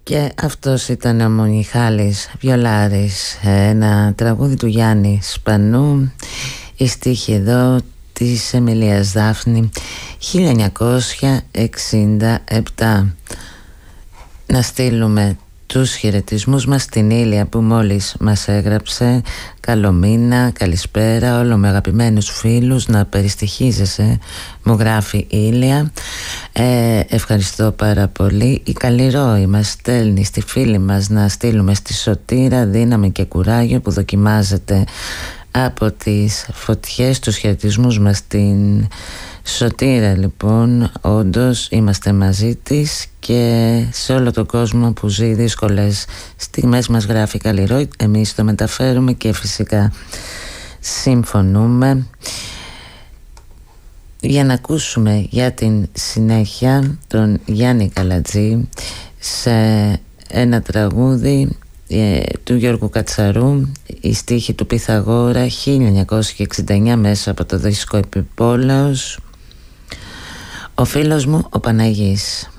Και αυτός ήταν ο Μιχάλης Βιολάρης, ένα τραγούδι του Γιάννη Σπανού, η στίχη εδώ της Εμιλίας Δάφνη, 1967. Να στείλουμε τους χαιρετισμούς μας στην Ήλια που μόλις μας έγραψε. Καλό μήνα, καλησπέρα, όλο με αγαπημένους φίλους, να περιστοιχίζεσαι, μου γράφει η Ήλια. Ευχαριστώ πάρα πολύ. Η καλή ροή μας στέλνει στη φίλη μας να στείλουμε στη Σωτήρα δύναμη και κουράγιο που δοκιμάζεται από τις φωτιές. Τους χαιρετισμούς μας στην Σωτήρα λοιπόν, όντως είμαστε μαζί της και σε όλο τον κόσμο που ζει δύσκολες στιγμές, μας γράφει καλή ροή. Εμείς το μεταφέρουμε και φυσικά συμφωνούμε. Για να ακούσουμε για την συνέχεια τον Γιάννη Καλατζή σε ένα τραγούδι του Γιώργου Κατσαρού, η στίχη του Πυθαγόρα, 1969, μέσα από το δίσκο Επιπόλαος, ο φίλος μου ο Παναγής.